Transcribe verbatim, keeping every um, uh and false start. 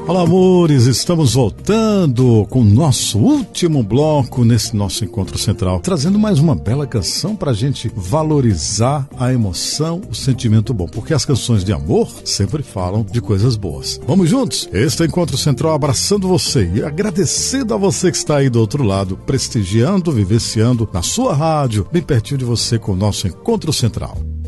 Olá, amores, estamos voltando com o nosso último bloco nesse nosso encontro central, trazendo mais uma bela canção para a gente valorizar a emoção, o sentimento bom, porque as canções de amor sempre falam de coisas boas. Vamos juntos? Este é o Encontro Central abraçando você e agradecendo a você que está aí do outro lado, prestigiando, vivenciando na sua rádio, bem pertinho de você com o nosso Encontro Central.